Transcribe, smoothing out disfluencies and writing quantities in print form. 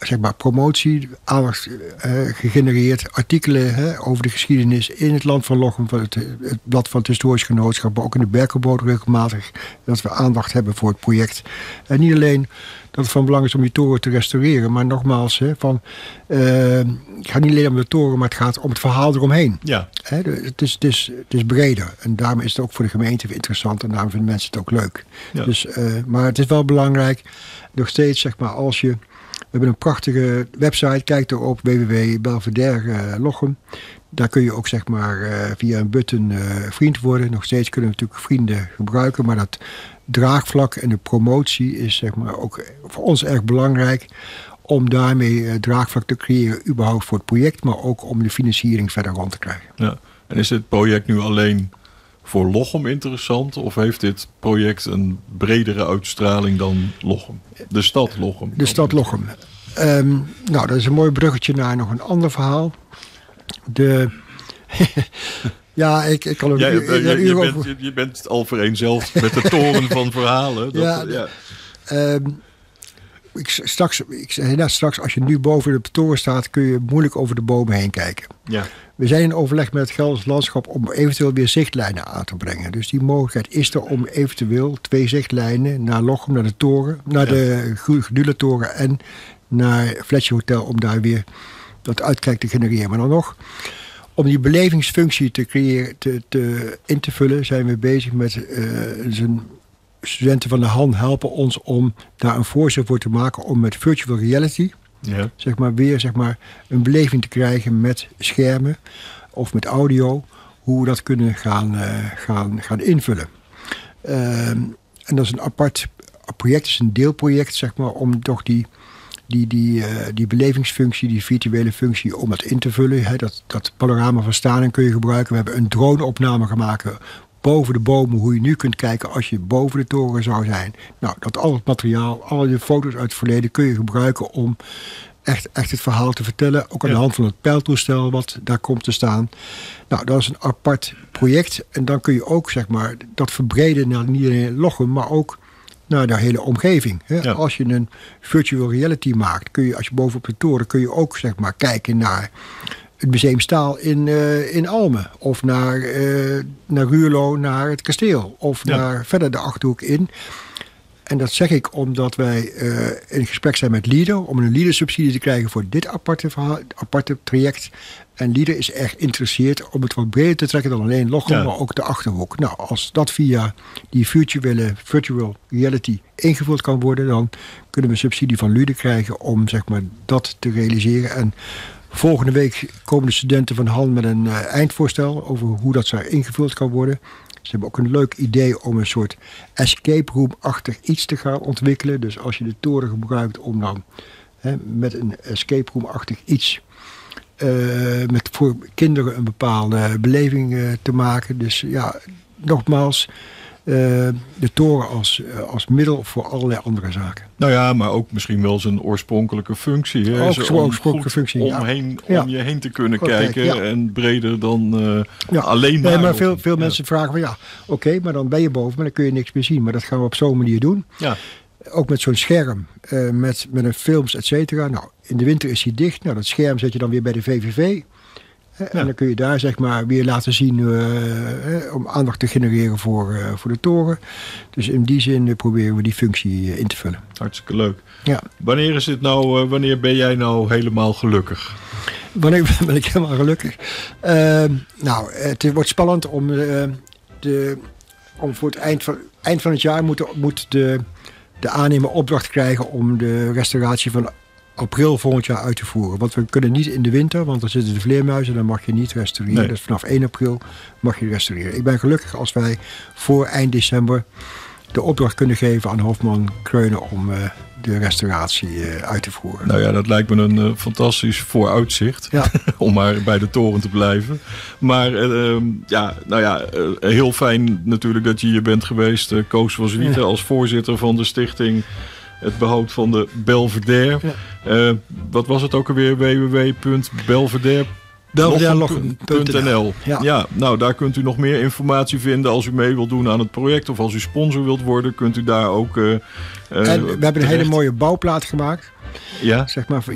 zeg maar promotie, aandacht gegenereerd, artikelen over de geschiedenis in het Land van Lochem, van het blad van het Historisch Genootschap, maar ook in de Berkelboot regelmatig, dat we aandacht hebben voor het project. En niet alleen dat het van belang is om die toren te restaureren, maar nogmaals, het gaat niet alleen om de toren, maar het gaat om het verhaal eromheen. Ja. Het is breder en daarom is het ook voor de gemeente interessant en daarom vinden mensen het ook leuk. Ja. Dus, maar het is wel belangrijk, nog steeds zeg maar, we hebben een prachtige website, kijk erop, www.belvedere Lochem. Daar kun je ook zeg maar via een button vriend worden. Nog steeds kunnen we natuurlijk vrienden gebruiken, maar dat draagvlak en de promotie is zeg maar ook voor ons erg belangrijk om daarmee draagvlak te creëren überhaupt voor het project, maar ook om de financiering verder rond te krijgen. Ja. En is dit project nu alleen voor Lochem interessant of heeft dit project een bredere uitstraling dan Lochem? De stad Lochem. De stad Lochem. Nou, dat is een mooi bruggetje naar nog een ander verhaal. Ja, ik kan ook je bent al vereenzelvigd met de toren van verhalen. Ik zei net straks, als je nu boven de toren staat, kun je moeilijk over de bomen heen kijken. Ja. We zijn in overleg met het Gelderse Landschap om eventueel weer zichtlijnen aan te brengen. Dus die mogelijkheid is er om eventueel 2 zichtlijnen naar Lochem, naar de toren, naar de Gedulentoren en naar Fletcher Hotel om daar weer dat uitkijk te genereren. Maar dan nog, om die belevingsfunctie te creëren, in te vullen, zijn we bezig met studenten van de Han helpen ons om daar een voorstel voor te maken om met virtual reality weer een beleving te krijgen met schermen of met audio, hoe we dat kunnen gaan invullen. En dat is een apart project, is een deelproject zeg maar, om toch die belevingsfunctie, die virtuele functie, om dat in te vullen. Dat panorama van Stanen kun je gebruiken. We hebben een droneopname gemaakt boven de bomen, hoe je nu kunt kijken als je boven de toren zou zijn. Nou, dat al het materiaal, alle de foto's uit het verleden kun je gebruiken om echt het verhaal te vertellen. Ook aan de hand van het pijltoestel wat daar komt te staan. Nou, dat is een apart project. En dan kun je ook zeg maar dat verbreden naar niet alleen Lochem, maar ook naar de hele omgeving. Hè? Ja. Als je een virtual reality maakt, kun je, als je bovenop de toren, kun je ook zeg maar kijken naar het Museum Staal in Almen. Of naar Ruurlo, naar het kasteel. Of naar verder de Achterhoek in. En dat zeg ik omdat wij in gesprek zijn met Lieder, om een Lieder-subsidie te krijgen voor dit aparte traject. En Lieder is erg geïnteresseerd om het wat breder te trekken dan alleen Lochem, maar ook de Achterhoek. Nou, als dat via die virtual reality ingevuld kan worden, dan kunnen we subsidie van Lieder krijgen om zeg maar dat te realiseren. En volgende week komen de studenten van Han met een eindvoorstel over hoe dat zo ingevuld kan worden. Ze hebben ook een leuk idee om een soort escape room-achtig iets te gaan ontwikkelen. Dus als je de toren gebruikt om dan met een escape room-achtig iets met voor kinderen een bepaalde beleving te maken. Dus ja, nogmaals, de toren als middel voor allerlei andere zaken. Nou ja, maar ook misschien wel zijn oorspronkelijke functie. Hè? Ook zo'n oorspronkelijke functie, om je heen te kunnen kijken en breder dan alleen maar. Nee, maar veel mensen vragen van oké, maar dan ben je boven, maar dan kun je niks meer zien. Maar dat gaan we op zo'n manier doen. Ja. Ook met zo'n scherm, met een films, et cetera. Nou, in de winter is hij dicht. Nou, dat scherm zet je dan weer bij de VVV. En dan kun je daar zeg maar weer laten zien om aandacht te genereren voor de toren. Dus in die zin proberen we die functie in te vullen. Hartstikke leuk. Ja. Wanneer ben jij nou helemaal gelukkig? Wanneer ben ik helemaal gelukkig? Het wordt spannend om voor het eind van het jaar moet de aannemer opdracht krijgen om de restauratie van april volgend jaar uit te voeren. Want we kunnen niet in de winter, want dan zitten de vleermuizen en dan mag je niet restaureren. Nee. Dus vanaf 1 april mag je restaureren. Ik ben gelukkig als wij voor eind december de opdracht kunnen geven aan Hofman Kreunen om de restauratie uit te voeren. Nou ja, dat lijkt me een fantastisch vooruitzicht. Ja. Om maar bij de toren te blijven. Maar heel fijn natuurlijk dat je hier bent geweest, Koos van Zwieten, als voorzitter van de stichting Het Behoud van de Belvedere. Ja. Wat was het ook alweer? www.belvederelochem.nl. Ja, nou daar kunt u nog meer informatie vinden als u mee wilt doen aan het project of als u sponsor wilt worden, kunt u daar ook en we hebben een hele mooie bouwplaat gemaakt. Ja. Zeg maar